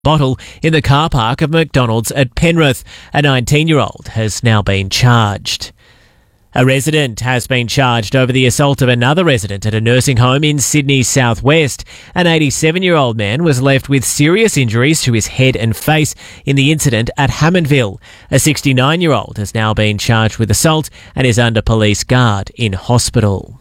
bottle in the car park of McDonald's at Penrith. A 19-year-old has now been charged. A resident has been charged over the assault of another resident at a nursing home in Sydney's southwest. An 87-year-old man was left with serious injuries to his head and face in the incident at Hammondville. A 69-year-old has now been charged with assault and is under police guard in hospital.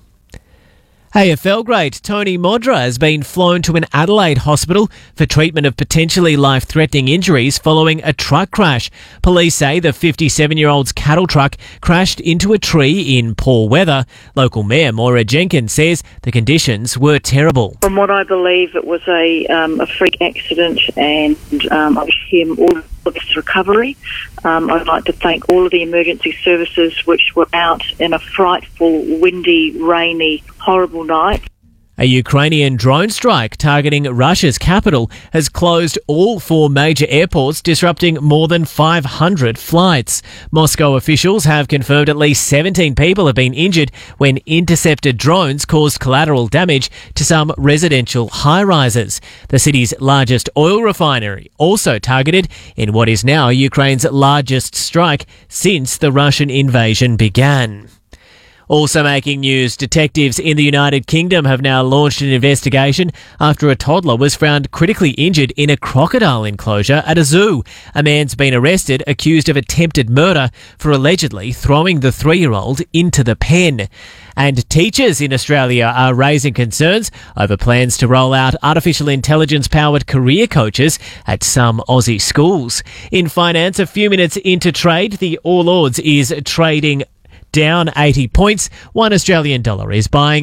AFL great Tony Modra has been flown to an Adelaide hospital for treatment of potentially life-threatening injuries following a truck crash. Police say the 57-year-old's cattle truck crashed into a tree in poor weather. Local Mayor Moira Jenkins says the conditions were terrible. From what I believe, it was a freak accident, and I wish him all of his recovery. I'd like to thank all of the emergency services which were out in a frightful, windy, rainy, horrible night. A Ukrainian drone strike targeting Russia's capital has closed all 4 major airports, disrupting more than 500 flights. Moscow officials have confirmed at least 17 people have been injured when intercepted drones caused collateral damage to some residential high-rises. The city's largest oil refinery also targeted in what is now Ukraine's largest strike since the Russian invasion began. Also making news, detectives in the United Kingdom have now launched an investigation after a toddler was found critically injured in a crocodile enclosure at a zoo. A man's been arrested accused of attempted murder for allegedly throwing the 3-year-old into the pen. And teachers in Australia are raising concerns over plans to roll out artificial intelligence-powered career coaches at some Aussie schools. In finance, a few minutes into trade, the All Ords is trading down 80 points. $1 Australian is buying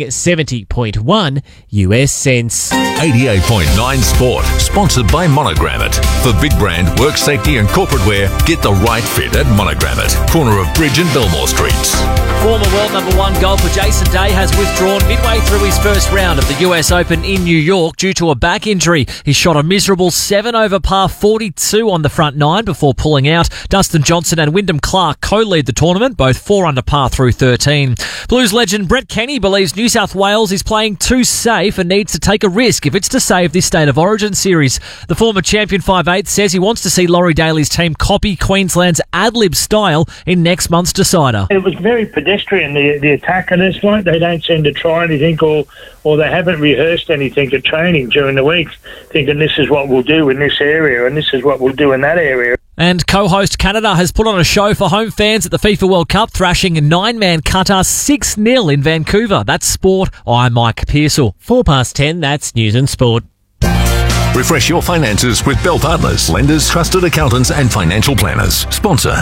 70.1 US cents. 88.9 Sport, sponsored by Monogrammet. For big brand, work safety and corporate wear, get the right fit at Monogrammet, corner of Bridge and Belmore Streets. Former world number 1 golfer Jason Day has withdrawn midway through his first round of the US Open in New York due to a back injury. He shot a miserable 7 over par 42 on the front 9 before pulling out. Dustin Johnson and Wyndham Clark co-lead the tournament, both 4 under par through 13. Blues legend Brett Kenny believes New South Wales is playing too safe and needs to take a risk if it's to save this State of Origin series. The former champion 5'8" says he wants to see Laurie Daly's team copy Queensland's ad-lib style in next month's decider. It was very pedestrian, the attack, and it's like they don't seem to try anything or they haven't rehearsed anything at training during the week, thinking this is what we'll do in this area and this is what we'll do in that area. And co-host Canada has put on a show for home fans at the FIFA World Cup, thrashing a 9-man Qatar 6-0 in Vancouver. That's sport. I'm Mike Pearsall. 10, that's news and sport. Refresh your finances with Bell Partners, lenders, trusted accountants and financial planners. Sponsor.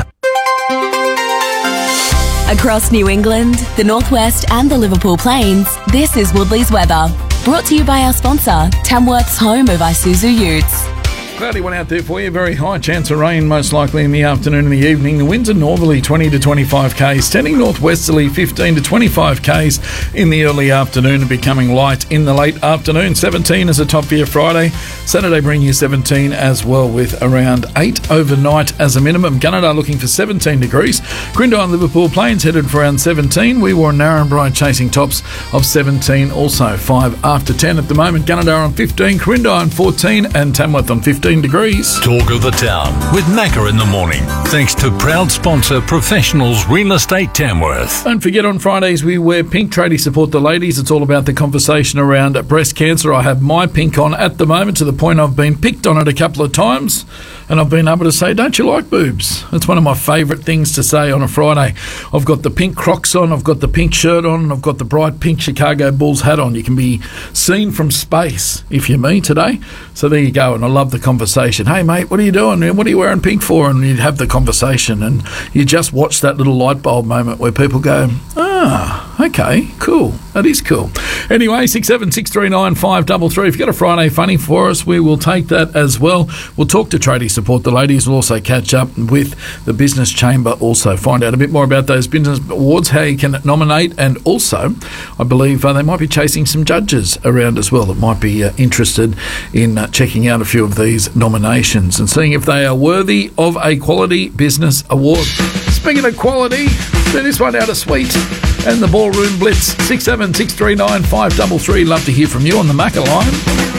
Across New England, the Northwest and the Liverpool Plains, this is Woodley's weather. Brought to you by our sponsor, Tamworth's home of Isuzu Utes. Cloudy one out there for you. Very high chance of rain, most likely in the afternoon and the evening. The winds are northerly 20 to 25 k's, tending northwesterly 15 to 25 k's in the early afternoon and becoming light in the late afternoon. 17 as a top for your Friday. Saturday bringing you 17 as well, with around 8 overnight as a minimum. Gunnedah looking for 17 degrees. Grindai and Liverpool Plains headed for around 17. We were in Narrabri chasing tops of 17, also 5 after 10 at the moment. Gunnedah on 15, Grindai on 14 and Tamworth on 15 degrees. Talk of the town with Macca in the morning. Thanks to proud sponsor Professionals Real Estate Tamworth. Don't forget, on Fridays we wear pink. Tradie support the ladies. It's all about the conversation around breast cancer. I have my pink on at the moment, to the point I've been picked on it a couple of times and I've been able to say, don't you like boobs? That's one of my favourite things to say on a Friday. I've got the pink Crocs on, I've got the pink shirt on, and I've got the bright pink Chicago Bulls hat on. You can be seen from space if you're me today. So there you go, and I love the conversation. Hey mate, what are you doing? What are you wearing pink for? And you'd have the conversation and you just watch that little light bulb moment where people go, okay, cool. That is cool. Anyway, 67639 533. If you've got a Friday funny for us, we will take that as well. We'll talk to Tradie Support the Ladies. We'll also catch up with the Business Chamber, also find out a bit more about those business awards, how you can nominate, and also I believe they might be chasing some judges around as well that might be interested in checking out a few of these nominations and seeing if they are worthy of a Quality Business Award. Speaking of quality, do this one out of Sweet and the Ballroom Blitz. 67639 533. Love to hear from you on the Macca line.